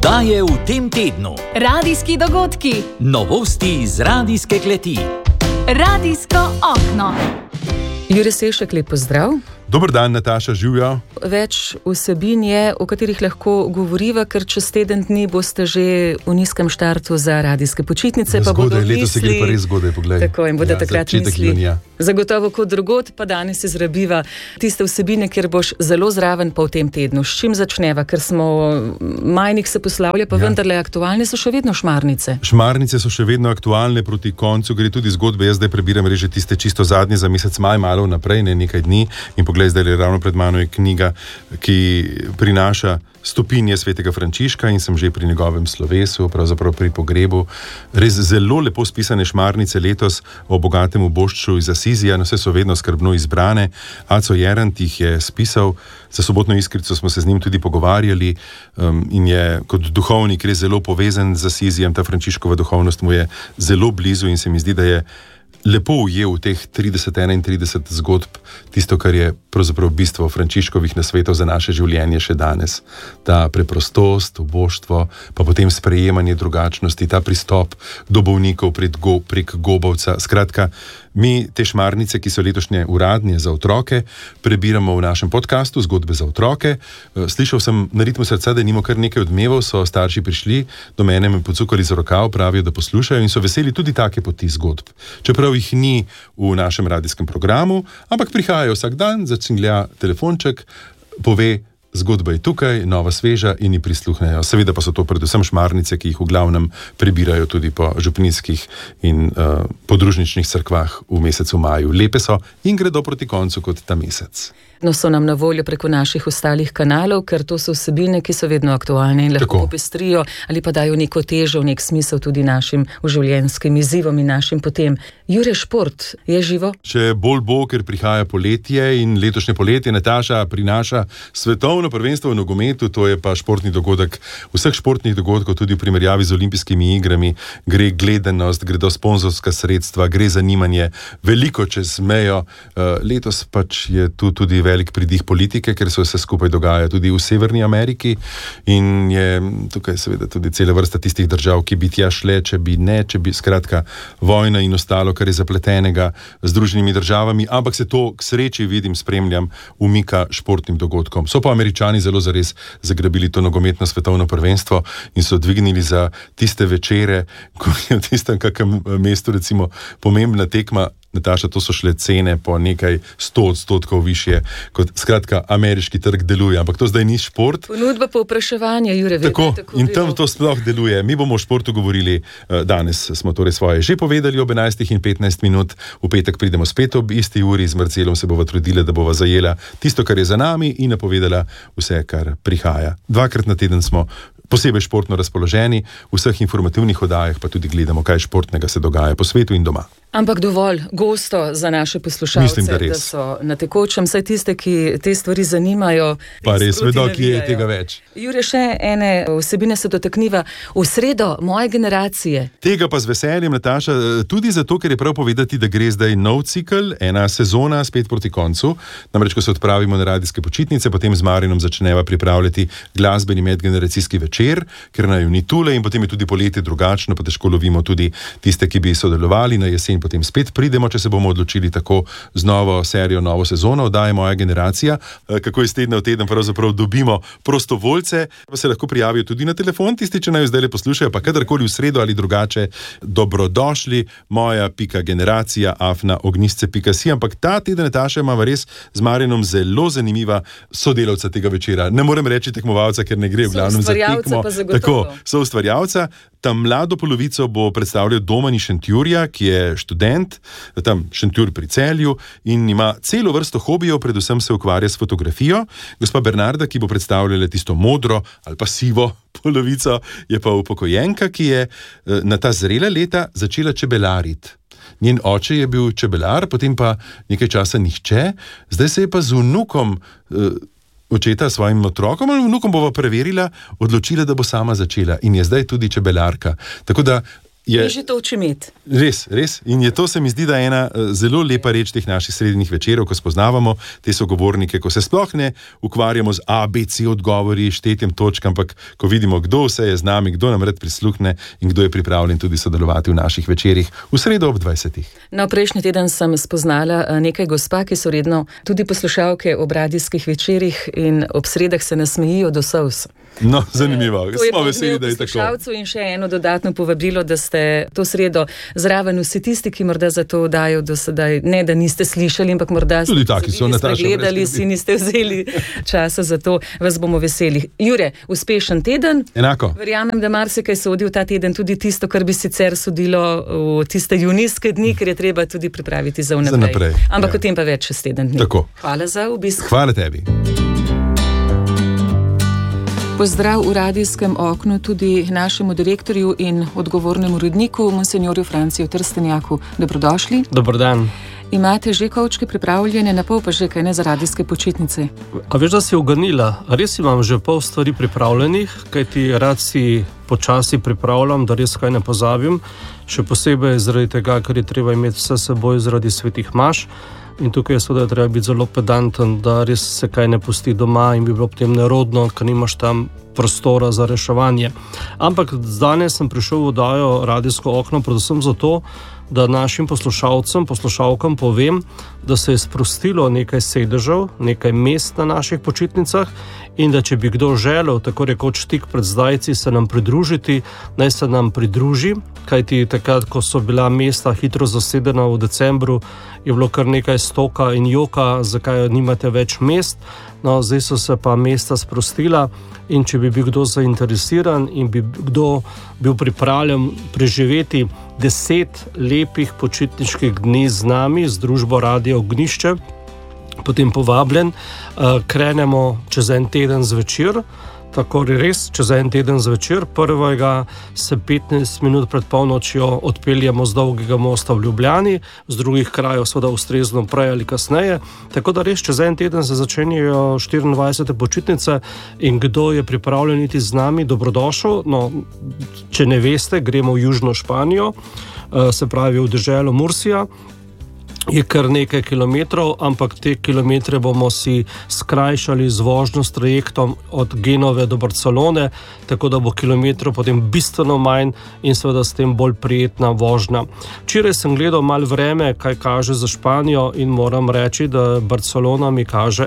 Oddaje v tem tednu. Radijski dogodki. Novosti iz radijske kleti. Radijsko okno. Jure Sešek, lep pozdrav. Dober dan, Nataša, živjo. Več vsebin je, o katerih lahko govoriva, ker čez teden dni boste že v nizkem štartu za radijske počitnice. Ja, pa bodo zgodaj, letos se gre pa res zgodaj, poglej. Tako, in bodo takrat misli. Junija. Zagotovo kot drugod, pa danes izrabiva tiste vsebine, kjer boš zelo zraven pa v tem tednu. S čim začneva, ker smo majnik se poslavlja, pa vendarle aktualne so še vedno šmarnice. Šmarnice so še vedno aktualne, proti koncu gre tudi zgodbe. Jaz zdaj prebiram reže tiste čisto zadnje za mesec maj, malo naprej, ne nekaj dni. In poglej, zdaj je ravno pred mano je knjiga, ki prinaša stopinje svetega Frančiška in sem že pri njegovem slovesu, pravzaprav pri pogrebu. Res zelo lepo spisane šmarnice letos o bogatem bošču iz Asizija, no vse so vedno skrbno izbrane. Aco Jerant jih je spisal, za Sobotno iskrico smo se z njim tudi pogovarjali in je kot duhovnik res zelo povezan z Asizijem, ta Frančiškova duhovnost mu je zelo blizu in se mi zdi, da je lepo ujel v teh 30-31 zgodb tisto, kar je pravzaprav bistvo Frančiškovih nasvetov za naše življenje še danes. Ta preprostost, uboštvo, pa potem sprejemanje drugačnosti, ta pristop do bolnikov prek gobavca. Skratka, mi te šmarnice, ki so letošnje uradnje za otroke, prebiramo v našem podcastu Zgodbe za otroke. Slišal sem na ritmu srca, da nimo kar nekaj odmevov, so starši prišli do mene, me pocukali za rokav, pravijo, da poslušajo in so veseli tudi take poti zgodb. Čeprav jih ni v našem radijskem programu, ampak prihajajo vsak dan, zacinglja telefonček, pove, zgodba je tukaj, nova, sveža in ji prisluhnejo. Seveda pa so to predvsem šmarnice, ki jih v glavnem prebirajo tudi po župnijskih in podružničnih cerkvah v mesecu maju. Lepe so in gredo proti koncu kot ta mesec. No, so nam na voljo preko naših ostalih kanalov, ker to so vsebine, ki so vedno aktualne in lahko popestrijo ali pa dajo neko težo, nek smisel tudi našim življenjskim izzivom in našim potem. Jure, šport je živo? Še bolj bo, ker prihaja poletje in letošnje poletje, Nataša, prinaša svetovno prvenstvo v nogometu, to je pa športni dogodek vseh športnih dogodkov, tudi v primerjavi z olimpijskimi igrami. Gre gledanost, gredo sponzorska sredstva, gre zanimanje veliko čez mejo. Letos pač je tu tudi velik pridih politike, ker se vse skupaj dogaja tudi v Severni Ameriki in je tukaj seveda tudi cela vrsta tistih držav, ki bi tja šle, če bi skratka vojna in ostalo, kar je zapletenega z Združenimi državami, ampak se to k sreči vidim, spremljam, umika športnim dogodkom. So pa Američani zelo zares zagrabili to nogometno svetovno prvenstvo in so dvignili za tiste večere, ko je v tistem kakem mestu recimo pomembna tekma. Nataša, to so šle cene po nekaj 100% višje, kot skratka ameriški trg deluje, ampak to zdaj ni šport. Ponudba po vpraševanje, Jure, tako in tam to sploh deluje. Mi bomo o športu govorili danes, smo torej svoje že povedali ob 11:15, v petek pridemo spet ob isti uri, z Marcelom se bova trudila, da bova zajela tisto, kar je za nami in napovedala vse, kar prihaja. 2krat na teden smo posebej športno razpoloženi, v vseh informativnih oddajah pa tudi gledamo, kaj športnega se dogaja po svetu in doma. Ampak dovolj gosto za naše poslušalce, mislim, da so na tekočem, saj tiste, ki te stvari zanimajo. Pa res vedo, ki je tega več. Jure, še ene vsebine se dotakniva v sredo moje generacije. Tega pa z veseljem, Nataša, tudi zato, ker je prav povedati, da gre zdaj nov cikel, ena sezona spet proti koncu. Namreč, ko se odpravimo na radijske počitnice, potem z Marinom začneva pripravljati glasbeni medgeneracijski večer, ker naju ni tule in potem je tudi poletje drugačno, pa težko lovimo tudi tiste, ki bi sodelovali na jesen. Potem spet pridemo, če se bomo odločili tako z novo serijo, novo sezono, oddaje Moja generacija, kako iz tedna v teden pravzaprav dobimo prostovoljce, pa se lahko prijavijo tudi na telefon, tisti, če naj zdaj le poslušajo, pa kadarkoli v sredo ali drugače, dobrodošli, moja.generacija@ognjisce.si, ampak ta teden, Nataša, ima res z Marinom zelo zanimiva sodelavca tega večera. Ne morem reči tekmovalca, ker ne gre v glavnem za tekmo. Tako, soustvarjalca. Tam mlado polovico bo predstavljal Domen iz Šentjurja, ki je študent, tam Šentjur pri Celju in ima celo vrsto hobijev, predvsem se ukvarja s fotografijo. Gospa Bernarda, ki bo predstavljala tisto modro ali pa sivo polovico, je pa upokojenka, ki je na ta zrela leta začela čebelariti. Njen oče je bil čebelar, potem pa nekaj časa nihče, zdaj se je pa z vnukom očeta svojim otrokom ali vnukom bova preverila, odločila, da bo sama začela in je zdaj tudi čebelarka. Tako da Je že to očimet. Res. In je to, se mi zdi, da je ena zelo lepa reč teh naših srednjih večerov, ko spoznavamo te sogovornike, ko se sploh ne ukvarjamo z ABC odgovori, štetjem točk, ampak ko vidimo, kdo vse je z nami, kdo nam rad prisluhne in kdo je pripravljen tudi sodelovati v naših večerih v sredo ob 20. No, prejšnji teden sem spoznala nekaj gospa, ki so redno tudi poslušalke ob radijskih večerih in ob sredah se nasmejijo do solz. No, zanimivo. Smo veseli, da je tako. In še eno dodatno povabilo, da ste to sredo zraven vsi tisti, ki morda za to dajo do sedaj, ne da niste slišali, ampak morda tudi taki so, Nataša, gledali, si niste vzeli časa za to, vas bomo veseli. Jure, uspešen teden. Enako. Verjamem, da marsikaj sodi v ta teden, tudi tisto, kar bi sicer sodilo v tiste junijske dni, ker je treba tudi pripraviti za vnaprej. Ampak o tem pa več čez teden dni. Tako. Hvala za obisk. Hvala tebi. Pozdrav v radijskem oknu tudi našemu direktorju in odgovornemu uredniku, monsenjorju Franciju Trstenjaku. Dobrodošli. Dober dan. Imate že kovčke pripravljene, na pol pa že kaj ne za radijske počitnice? A veš, da si uganila? Res imam že pol stvari pripravljenih, kajti rad si počasi pripravljam, da res kaj ne pozabim. Še posebej zaradi tega, ker je treba imeti vse seboj zaradi svetih maš. In tukaj je seveda treba biti zelo pedanten, da res se kaj ne pusti doma in bi bilo potem nerodno, ker nimaš tam prostora za reševanje. Ampak danes sem prišel v oddajo Radijsko okno predvsem zato, da našim poslušalkam povem, da se je sprostilo nekaj sedežev, nekaj mest na naših počitnicah in da če bi kdo želel, tako rekoč tik pred zdajci, se nam pridružiti, naj se nam pridruži, kajti takrat, ko so bila mesta hitro zasedena v decembru, je bilo kar nekaj stoka in joka, zakaj nimate več mest. No, zdaj so se pa mesta sprostila in če bi bil kdo zainteresiran in bi kdo bil pripravljen preživeti 10 lepih počitniških dni z nami, z družbo Radio Ognjišče, potem povabljen, krenemo čez en teden zvečer, tako res, čez en teden zvečer, prvega se 15 minut pred polnočjo odpeljemo z Dolgega mosta v Ljubljani, z drugih krajev seveda ustrezno prej ali kasneje, tako da res čez en teden se začenjajo 24. počitnice in kdo je pripravljen iti z nami, dobrodošel. No, če ne veste, gremo v Južno Španijo, se pravi v deželo Mursija. Je kar nekaj kilometrov, ampak te kilometre bomo si skrajšali z vožnjo s trajektom od Genove do Barcelone, tako da bo kilometrov potem bistveno manj in seveda s tem bolj prijetna vožnja. Včeraj sem gledal malo vreme, kaj kaže za Španijo in moram reči, da Barcelona mi kaže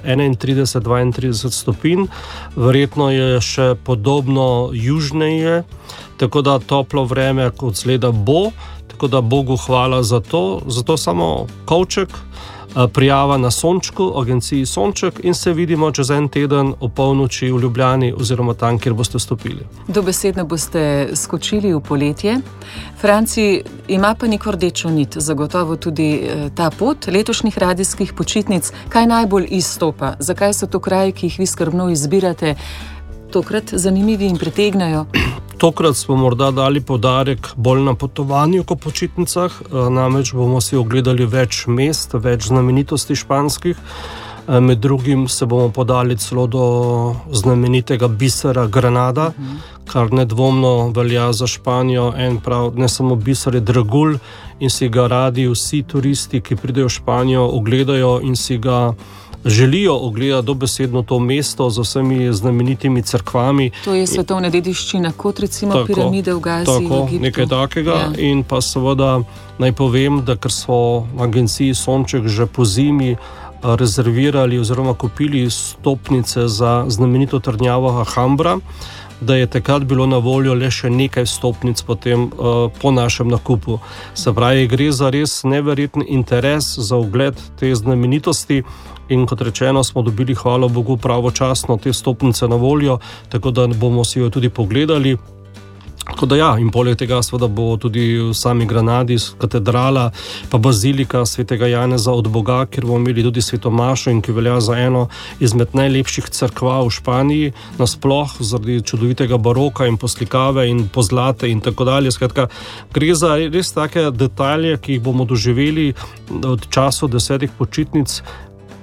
31-32 stopinj, verjetno je še podobno južneje, tako da toplo vreme kot zgleda bo. Tako da Bogu hvala za to, zato samo kovček, prijava na Sončku, agenciji Sonček in se vidimo čez en teden o polnoči v Ljubljani oziroma tam, kjer boste vstopili. Dobesedno boste skočili v poletje. Franci ima pa neko rdečo nit, zagotovo tudi ta pot letošnjih radijskih počitnic. Kaj najbolj izstopa? Zakaj so to kraji, ki jih vi skrbno izbirate, tokrat zanimivi in pritegnajo? Tokrat smo morda dali poudarek bolj na potovanju kot počitnicah, namreč bomo si ogledali več mest, več znamenitosti španskih. Med drugim se bomo podali celo do znamenitega bisera Granada, kar nedvomno velja za Španijo. En prav, ne samo biser je dragulj in si ga radi vsi turisti, ki pridejo v Španijo, ogledajo in si ga želijo ogledati dobesedno to mesto z vsemi znamenitimi cerkvami. To je svetovna dediščina, kot recimo piramide v Gazi, v Egiptu. Nekaj takega. Ja. In pa seveda naj povem, da ker smo v agenciji Sonček že po zimi rezervirali oziroma kupili stopnice za znamenito trdnjavo Alhambra, da je takrat bilo na voljo le še nekaj stopnic potem po našem nakupu. Se pravi, gre za res neverjeten interes za ogled te znamenitosti in kot rečeno smo dobili, hvala Bogu, pravočasno te stopnice na voljo, tako da bomo si jo tudi pogledali. Tako da ja, in poleg tega seveda bo tudi v sami Granadi katedrala pa bazilika svetega Janeza od Boga, kjer bomo imeli tudi sveto mašo in ki velja za eno izmed najlepših cerkva v Španiji, nasploh zaradi čudovitega baroka in poslikave in pozlate in tako dalje. Skratka, gre za res take detalje, ki jih bomo doživeli od času 10 počitnic,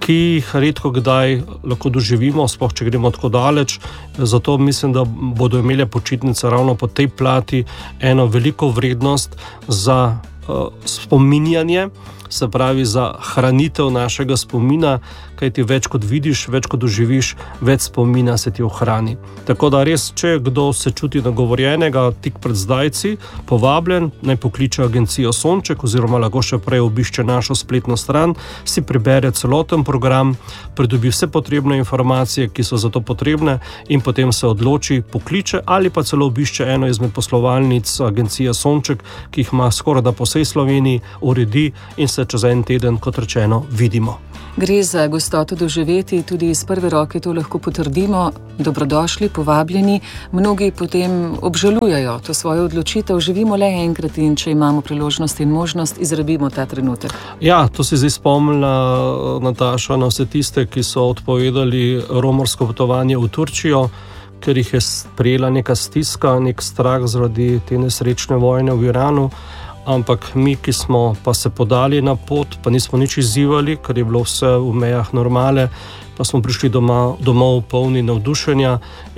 ki jih redko kdaj lahko doživimo, sploh če gremo tako daleč. Zato mislim, da bodo imele počitnice ravno po tej plati eno veliko vrednost za spominjanje, se pravi za hranitev našega spomina, kaj ti več kot vidiš, več kot doživiš, več spomina se ti ohrani. Tako da res, če kdo se čuti nagovorjenega tik pred zdajci, povabljen, naj pokliče agencijo Sonček oziroma lahko še prej obišče našo spletno stran, si prebere celoten program, pridobi vse potrebne informacije, ki so za to potrebne in potem se odloči, pokliče ali pa celo obišče eno izmed poslovalnic agencije Sonček, ki jih ima skoraj da po vsej Sloveniji, uredi in se čez en teden, kot rečeno, vidimo. Gre za gostoto doživeti, tudi iz prve roke to lahko potrdimo. Dobrodošli, povabljeni. Mnogi potem obžalujejo to svojo odločitev. Živimo le enkrat in če imamo priložnost in možnost, izrabimo ta trenutek. Ja, to si zdaj spomnila, Nataša, na vse tiste, ki so odpovedali romarsko potovanje v Turčijo, ker jih je prijela neka stiska, nek strah zaradi te nesrečne vojne v Iranu. Ampak mi, ki smo pa se podali na pot, pa nismo nič izzivali, ker je bilo vse v mejah normale, pa smo prišli domov polni navdušenja.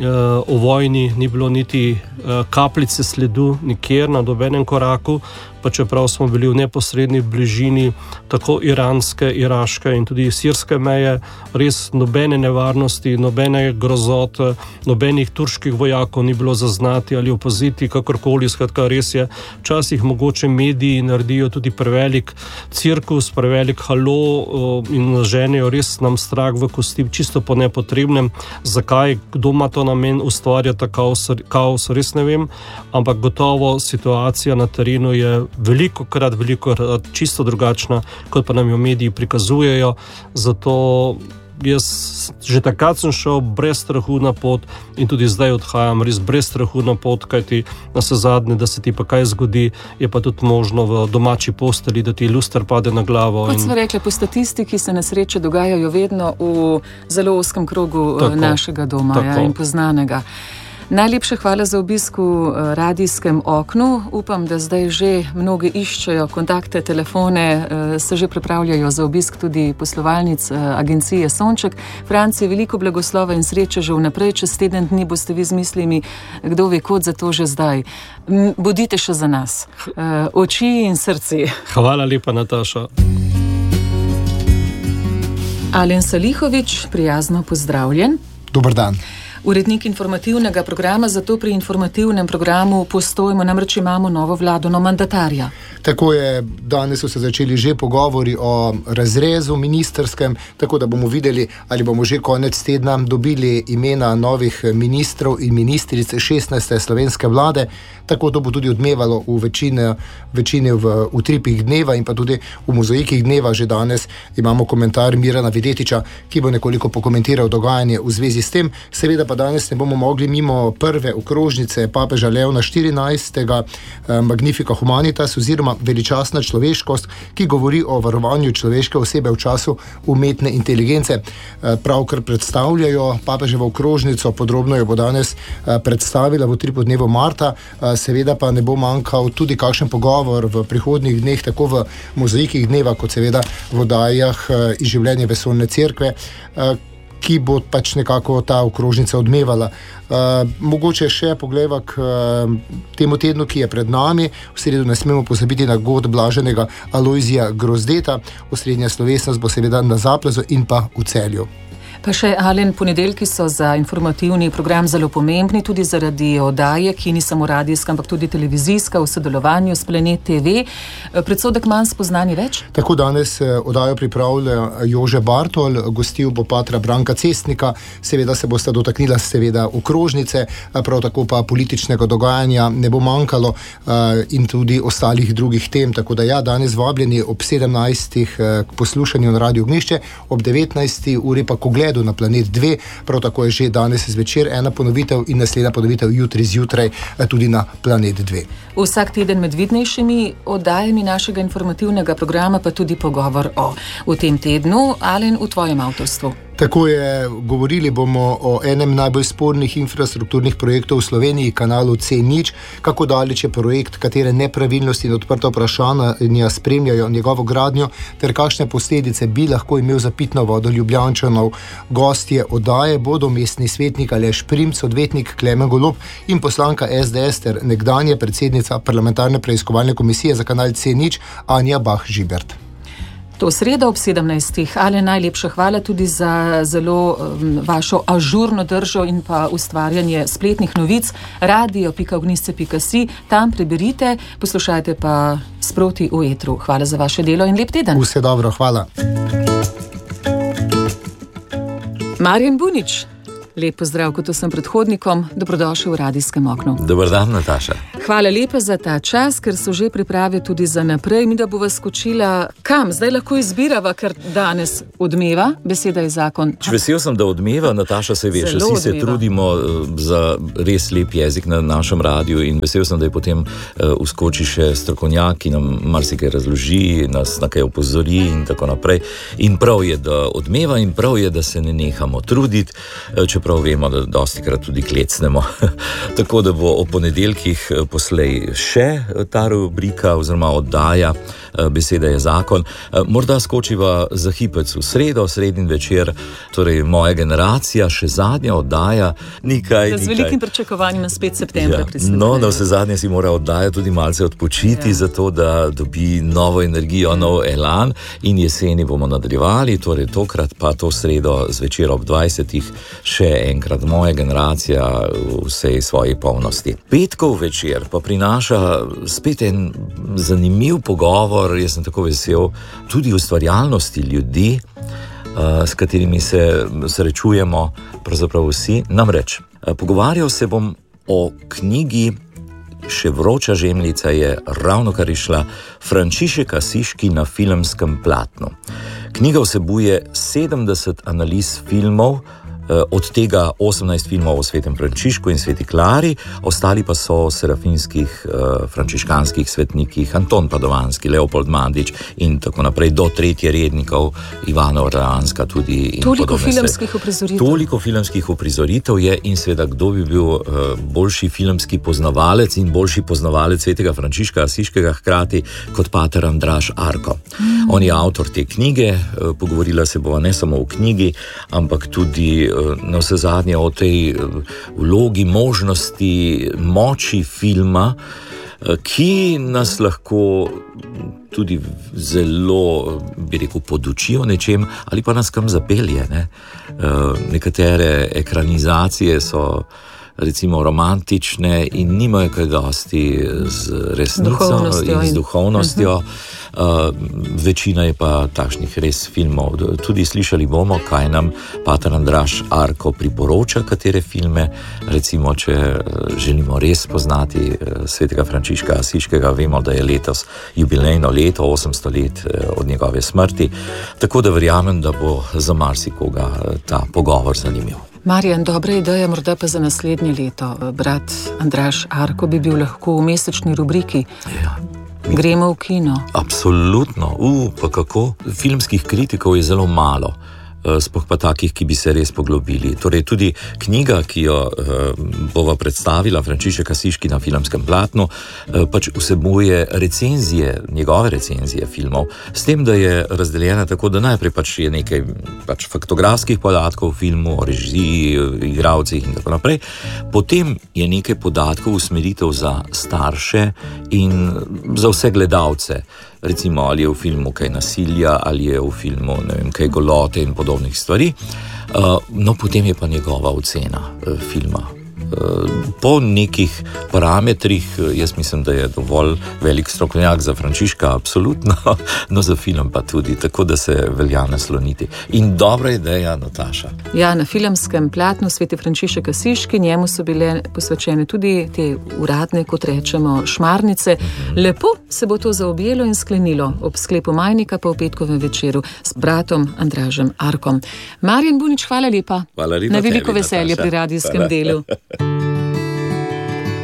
O vojni ni bilo niti kapljice sledu nikjer na nobenem koraku, pa čeprav smo bili v neposredni bližini tako iranske, iraške in tudi sirske meje, res nobene nevarnosti, nobene grozote, nobenih turških vojakov ni bilo zaznati ali opaziti, kakorkoli. Skratka, res je, včasih mogoče mediji naredijo tudi prevelik cirkus, prevelik halo in ženejo res nam strah v kosti, čisto po nepotrebnem. Zakaj, kdo ima to namen ustvarjati kaos, res ne vem, ampak gotovo situacija na terenu je veliko krat čisto drugačna, kot pa nam jo mediji prikazujejo. Zato jaz že takrat sem šel brez strahu na pot in tudi zdaj odhajam res brez strahu na pot, kajti navsezadnje, da se ti pa kaj zgodi, je pa tudi možno v domači posteli, da ti luster pade na glavo. Kot smo rekli, po statistiki se nesreče dogajajo vedno v zelo ozkem krogu našega doma in poznanega. Najlepša hvala za obisk v radijskem oknu. Upam, da zdaj že mnogi iščejo kontakte, telefone, se že pripravljajo za obisk tudi poslovalnic agencije Sonček. Franci, veliko blagoslova in sreče že vnaprej, čez teden dni boste vi z mislimi, kdo ve kot za to že zdaj. Bodite še za nas, oči in srci. Hvala lepa, Nataša. Alen Salihović, prijazno pozdravljen. Dober dan. Urednik informativnega programa, zato pri informativnem programu postojimo, namreč imamo novo vlado, mandatarja. Tako je, danes so se začeli že pogovori o razrezu ministerskem, tako da bomo videli, ali bomo že konec tedna dobili imena novih ministrov in ministric 16. slovenske vlade. Tako to bo tudi odmevalo v večini v utripih dneva in pa tudi v mozaikih dneva. Že danes imamo komentar Mirana Videtiča, ki bo nekoliko pokomentiral dogajanje v zvezi s tem. Seveda pa danes ne bomo mogli mimo prve okrožnice papeža Leona 14. Magnifica Humanitas oziroma veličastna človeškost, ki govori o varovanju človeške osebe v času umetne inteligence. Pravkar predstavljajo papeževo okrožnico, podrobno jo bo danes predstavila v utripu dnevu marta. Seveda pa ne bo manjkal tudi kakšen pogovor v prihodnjih dneh, tako v mozaikih dneva, kot seveda v oddajah iz življenja vesoljne cerkve, ki bo pač nekako ta okrožnica odmevala. Mogoče še poglejva k temu tednu, ki je pred nami. V sredo ne smemo pozabiti na god blaženega Alojzija Grozdeta. Osrednja slovesnost bo seveda na Zaplazu in pa v Celju. Pa še, Alen, ponedeljki so za informativni program zelo pomembni, tudi zaradi oddaje, ki ni samo radijska, ampak tudi televizijska, v sodelovanju s Planet TV. Predsodek manj spoznani več? Tako danes oddajo pripravlja Jože Bartol, gostil bo patra Branka Cestnika, seveda se bosta dotaknila okrožnice, prav tako pa političnega dogajanja ne bo manjkalo in tudi ostalih drugih tem. Tako da ja, danes vabljeni ob 17. k poslušanju na Radio Ognjišče, ob 19. uri pa ko gledu na Planet 2, prav tako je že danes zvečer ena ponovitev in naslednja ponovitev jutri zjutraj tudi na Planet 2. Vsak teden med vidnejšimi oddajami našega informativnega programa pa tudi pogovor o v tem tednu. Alen, v tvojem avtorstvu. Tako je, govorili bomo o enem najbolj spornih infrastrukturnih projektov v Sloveniji, kanalu C0, kako daleč je projekt, katere nepravilnosti in odprta vprašanja spremljajo njegovo gradnjo, ter kakšne posledice bi lahko imel za pitno vodo Ljubljančanov. Gostje oddaje bodo mestni svetnik Aleš Primc, odvetnik Klemen Golob in poslanka SDS ter nekdanja predsednica parlamentarne preiskovalne komisije za kanal C0 Anja Bah Žibert. To sredo ob 17. Ale, najlepša hvala tudi za zelo vašo ažurno držo in pa ustvarjanje spletnih novic. radio.ognisce.si, tam preberite, poslušajte pa sproti v etru. Hvala za vaše delo in lep teden. Vse dobro, hvala. Marjan Bunič, lep pozdrav kot vsem predhodnikom, dobrodošel v Radijskem oknu. Dober dan, Nataša. Hvala lepa za ta čas, ker so že priprave tudi za naprej. Mi da bova skočila kam? Zdaj lahko izbirava, ker danes odmeva, beseda je zakon. Vesel sem, da odmeva, Nataša, se veš, vsi se trudimo za res lep jezik na našem radiju in vesel sem, da je potem uskoči še strokovnjak, ki nam marsikaj razloži, nas na kaj opozori in tako naprej. In prav je, da odmeva in prav je, da se ne nehamo truditi, čeprav vemo, da dostikrat tudi klecnemo. Tako da bo o ponedeljkih poslej še ta rubrika oziroma oddaja Beseda je zakon. Morda skočiva za hipec v sredo, sredin večer, torej moja generacija, še zadnja oddaja. Z velikim pričakovanjem spet septembra. No, da vse zadnje si mora oddaja tudi malce odpočiti, zato da dobi novo energijo, nov elan in jeseni bomo nadaljevali, torej tokrat pa to sredo zvečer ob 20. še enkrat moja generacija v vsej svoji polnosti. Petkov večer pa prinaša spet en zanimiv pogovor, jaz sem tako vesel, tudi ustvarjalnosti ljudi, s katerimi se srečujemo pravzaprav vsi. Namreč, pogovarjal se bom o knjigi, še vroča žemljica je ravnokar izšla, Frančišek Asiški na filmskem platnu. Knjiga vsebuje 70 analiz filmov, od tega 18 filmov o svetem Frančišku in sveti Klari, ostali pa so o serafinskih frančiškanskih svetnikih, Anton Padovanski, Leopold Mandič in tako naprej, do tretje rednikov, Ivana Orleanska tudi. In toliko filmskih uprizoritev. Toliko filmskih uprizoritev je in seveda, kdo bi bil boljši filmski poznavalec in boljši poznavalec svetega Frančiška Asiškega hkrati kot pater Andraž Arko. On je avtor te knjige, pogovorila se bova ne samo o knjigi, ampak tudi na vse zadnje o tej vlogi, možnosti, moči filma, ki nas lahko tudi zelo, bi rekel, podučijo nečem ali pa nas kam zapelje. Nekatere ekranizacije so recimo romantične in nimajo kaj dosti z resnico in z duhovnostjo. Večina je pa takšnih res filmov. Tudi slišali bomo, kaj nam pater Andraž Arko priporoča, katere filme, recimo, če želimo res poznati svetega Frančiška Asiškega. Vemo, da je letos jubilejno leto, 800 let od njegove smrti, tako da verjamem, da bo za marsikoga ta pogovor zanimiv. Marjan, dobra ideja, morda pa za naslednje leto. Brat Andraž Arko bi bil lahko v mesečni rubriki. Ja. Gremo v kino. Absolutno. Pa kako? Filmskih kritikov je zelo malo, sploh pa takih, ki bi se res poglobili. Torej tudi knjiga, ki jo bova predstavila, Frančišek Asiški na filmskem platnu, pač vsebuje recenzije, njegove recenzije filmov, s tem, da je razdeljena tako, da najprej pač je nekaj pač faktografskih podatkov o filmu, o režiji, igralcih in tako naprej. Potem je nekaj podatkov, usmeritev za starše in za vse gledalce. Recimo, ali je v filmu kaj nasilja, ali je v filmu, ne vem, kaj golote in podobnih stvari. No, potem je pa njegova ocena filma. Po nekih parametrih, jaz mislim, da je dovolj velik strokovnjak za Frančiška, absolutno, no za film pa tudi, tako da se velja nasloniti. In dobra ideja, Nataša. Ja, na filmskem platnu sveti Frančišek Asiški, njemu so bile posvečene tudi te uradne, kot rečemo, šmarnice. Lepo se bo to zaobjelo in sklenilo ob sklepu Majnika pa v petkovem večeru s bratom Andražem Arkom. Marjan Bunič, hvala lepa. Hvala lepa. Na veliko veselje pri radijskem delu.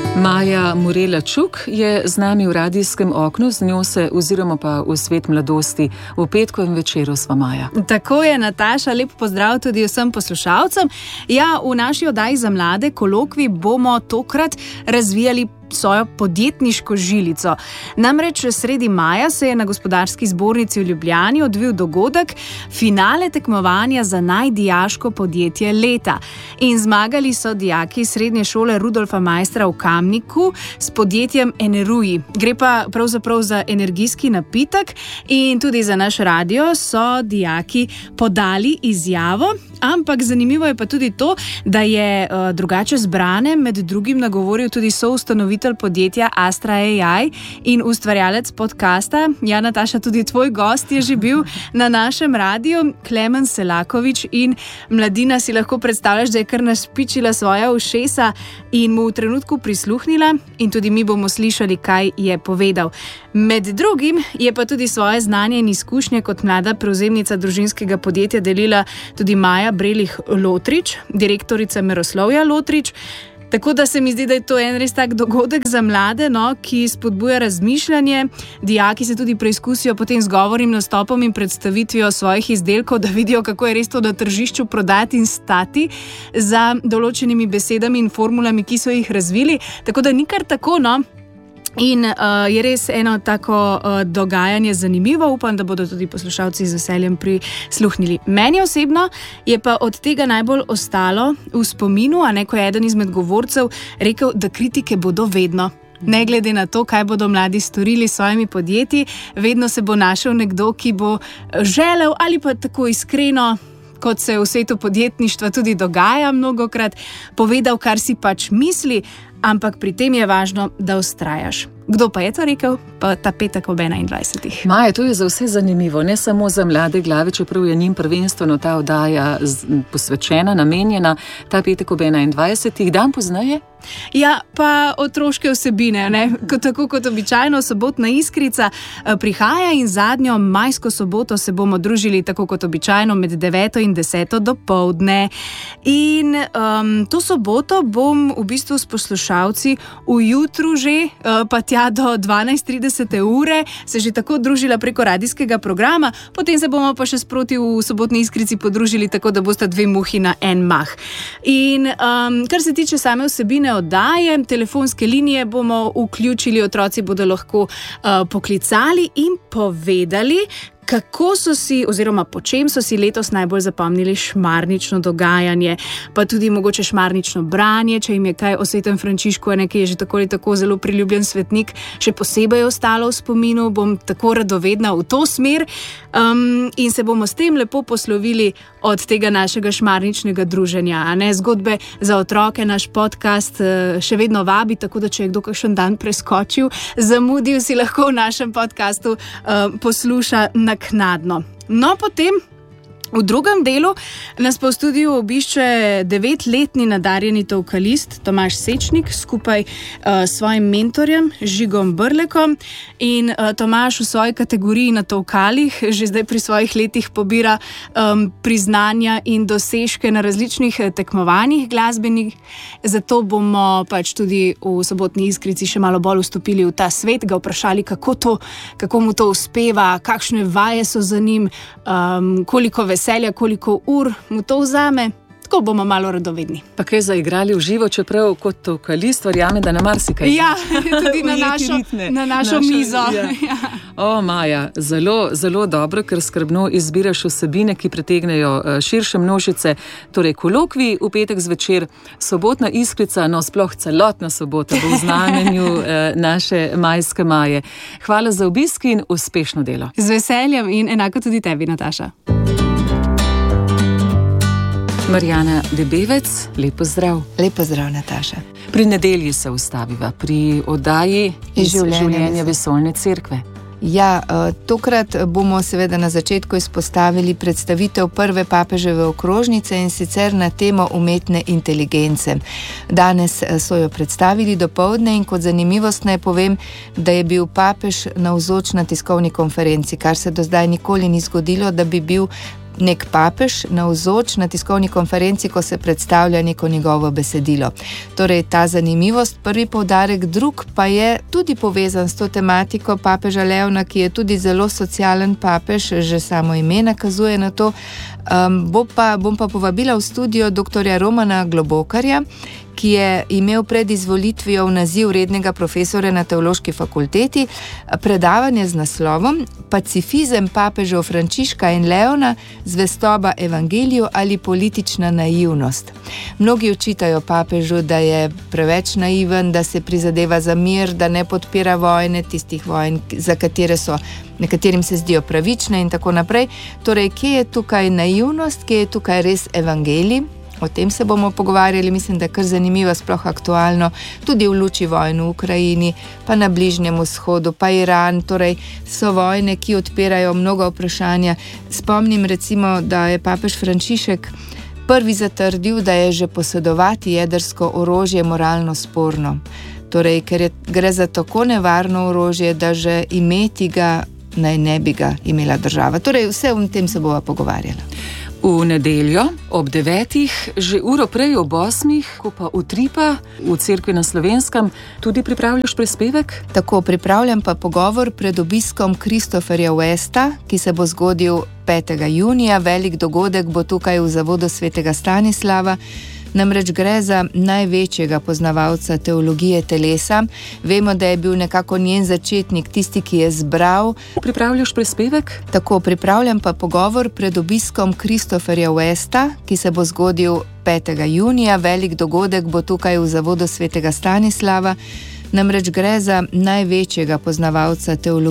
Maja Murela Čuk je z nami v radijskem oknu, z njo se oziroma pa v svet mladosti. V petkovem večeru sva Maja. Tako je, Nataša, lep pozdrav tudi vsem poslušalcem. Ja, v naši oddaji za mlade kolokvij bomo tokrat razvijali svojo podjetniško žilico. Namreč sredi maja se je na Gospodarski zbornici v Ljubljani odvil dogodek finale tekmovanja za najdijaško podjetje leta. In zmagali so dijaki srednje šole Rudolfa Maistra v Kamniku s podjetjem Eneruji. Gre pa pravzaprav za energijski napitek in tudi za naš radio so dijaki podali izjavo. Ampak zanimivo je pa tudi to, da je drugače zbrane med drugim nagovoril tudi soustanovitelj podjetja Astra AI in ustvarjalec podcasta. Ja, Nataša, tudi tvoj gost je že bil na našem radiju, Klemen Selakovič, in mladina si lahko predstavljaš, da je kar našpičila svoja ušesa in mu v trenutku prisluhnila in tudi mi bomo slišali, kaj je povedal. Med drugim je pa tudi svoje znanje in izkušnje kot mlada prevzemnica družinskega podjetja delila tudi Maja Brelih Lotrič, direktorica Meroslovja Lotrič. Tako da se mi zdi, da je to en res tak dogodek za mlade, ki spodbuja razmišljanje. Dijaki se tudi preizkusijo potem z govornim nastopom in predstavitvijo svojih izdelkov, da vidijo, kako je res to na tržišču prodati in stati za določenimi besedami in formulami, ki so jih razvili. Tako da ni kar tako, In je res eno tako dogajanje zanimivo. Upam, da bodo tudi poslušalci z veseljem prisluhnili. Meni osebno je pa od tega najbolj ostalo v spominu, ko je eden izmed govorcev rekel, da kritike bodo vedno. Ne glede na to, kaj bodo mladi storili s svojimi podjetji, vedno se bo našel nekdo, ki bo želel ali pa tako iskreno, kot se v svetu podjetništva tudi dogaja mnogokrat, povedal, kar si pač misli, ampak pri tem je važno, da vztrajaš. Kdo pa je to rekel? Pa ta petek ob 21. Maja, to je za vse zanimivo, ne samo za mlade glave, čeprav je njim prvenstveno ta oddaja posvečena, namenjena, ta petek ob 21. Dan poznaje? Ja, pa otroške vsebine, tako kot običajno sobotna Iskrica prihaja in zadnjo majsko soboto se bomo družili tako kot običajno med 9 in 10 dopoldne. In to soboto bom v bistvu s poslušalci ujutru že, pa tja do 12:30 ure, se že tako družila preko radijskega programa, potem se bomo pa še sproti v sobotni Iskrici podružili tako, da bosta dve muhi na en mah. In kar se tiče same vsebine oddaje, telefonske linije bomo vključili, otroci bodo lahko poklicali in povedali, kako so si oziroma po čem so si letos najbolj zapomnili šmarnično dogajanje, pa tudi mogoče šmarnično branje, če jim je kaj o svetem Frančišku, ki je že tako ali tako zelo priljubljen svetnik, še posebej ostalo v spominu, bom tako radovedna v to smer in se bomo s tem lepo poslovili od tega našega šmarničnega druženja. Zgodbe za otroke naš podcast še vedno vabi, tako da če je kdo kakšen dan preskočil, zamudil, si lahko v našem podcastu posluša naknadno. No, potem v drugem delu nas pa v studiu obišče 9-letni nadarjeni tolkalist Tomaž Sečnik skupaj s svojim mentorjem Žigom Brlekom. In Tomaž v svoji kategoriji na tolkalih že zdaj pri svojih letih pobira priznanja in dosežke na različnih tekmovanjih glasbenih. Zato bomo pač tudi v sobotni Iskrici še malo bolj vstopili v ta svet, ga vprašali, kako mu to uspeva, kakšne vaje so za njim, koliko veselja, koliko ur mu to vzame. Tako bomo malo radovedni. Pa kaj zaigrali v živo, čeprav kot vokalist verjame, da na marsikaj. Ja, tudi na našo mizo. Ja. O, Maja, zelo, zelo dobro, ker skrbno izbiraš vsebine, ki pritegnejo širše množice. Torej, kolokvij v petek zvečer, sobotna Iskrica, sploh celotna sobota bo v znamenju naše majske Maje. Hvala za obisk in uspešno delo. Z veseljem in enako tudi tebi, Nataša. Marjana Debevec, lep pozdrav. Lep pozdrav, Nataša. Pri nedelji se ustaviva, pri oddaji iz življenja Vesoljne cerkve. Ja, tokrat bomo seveda na začetku izpostavili predstavitev prve papeževe okrožnice in sicer na temo umetne inteligence. Danes so jo predstavili dopoldne in kot zanimivost naj povem, da je bil papež navzoč na tiskovni konferenci, kar se do zdaj nikoli ni zgodilo, da bi bil nek papež navzoč na tiskovni konferenci, ko se predstavlja neko njegovo besedilo. Torej, ta zanimivost, prvi poudarek, drug pa je tudi povezan s to tematiko papeža Leona, ki je tudi zelo socialen papež, že samo ime nakazuje na to. Bom pa povabila v studio dr. Romana Globokarja, ki je imel pred izvolitvijo v naziv rednega profesora na Teološki fakulteti predavanje z naslovom Pacifizem papežev Frančiška in Leona, zvestoba evangeliju ali politična naivnost. Mnogi očitajo papežu, da je preveč naiven, da se prizadeva za mir, da ne podpira vojne, tistih vojn, za katere so nekaterim se zdijo pravične in tako naprej. Torej, kje je tukaj naivnost, kje je tukaj res evangelij? O tem se bomo pogovarjali, mislim, da je kar zanimivo, sploh aktualno, tudi v luči vojn v Ukrajini, pa na Bližnjem vzhodu, pa Iran, torej so vojne, ki odpirajo mnogo vprašanja. Spomnim recimo, da je papež Frančišek prvi zatrdil, da je že posedovati jedrsko orožje moralno sporno. Torej, ker gre za tako nevarno orožje, da že imeti ga naj ne bi ga imela država. Torej, vse o tem se bova pogovarjala. V nedeljo ob 9, že uro prej ob 8, ko pa utripa v cerkvi na Slovenskem, tudi pripravljaš prispevek? Tako, pripravljam pa pogovor pred obiskom Christopherja Westa, ki se bo zgodil 5. junija. Velik dogodek bo tukaj v Zavodu svetega Stanislava. Namreč gre za največjega poznavalca teologije telesa. Vemo, da je bil nekako njen začetnik, tisti, ki je zbral. Pripravljaš prispevek? Tako, pripravljam pa pogovor pred obiskom Christopherja Westa, ki se bo zgodil 5. junija. Velik dogodek bo tukaj v Zavodu svetega Stanislava. Namreč gre za največjega poznavalca teologije